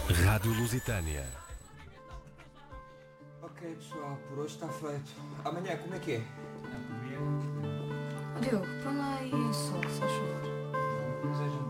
Rádio Lusitânia. Ok, pessoal, por hoje está feito. Amanhã, como é que é? Diogo, põe lá aí em sol, se faz favor. Não sejam